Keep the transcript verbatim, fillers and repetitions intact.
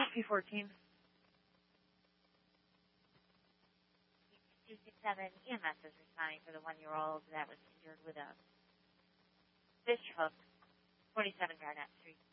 P fourteen. two six seven E M S is responding for the one-year-old that was injured with a fish hook, twenty-seven Garnett Street.